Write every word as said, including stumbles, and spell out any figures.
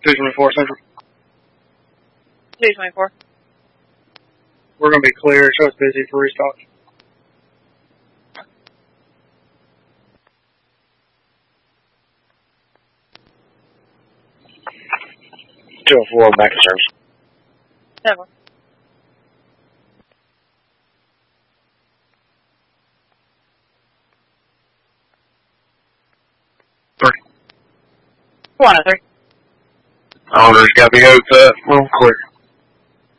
two twenty-four Central. two twenty-four. We're going to be clear. Show it's busy for restock. two oh four, back to service. Seven. Three. One oh three. Owner's got me hooked up. Well, clear.